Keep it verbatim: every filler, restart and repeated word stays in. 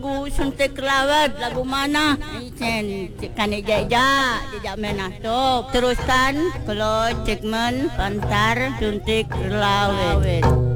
lagu suntik kelawat, lagu mana? Isen kan eja-eja, eja menasuk. Teruskan kalau cekmen pantar suntik kelawat.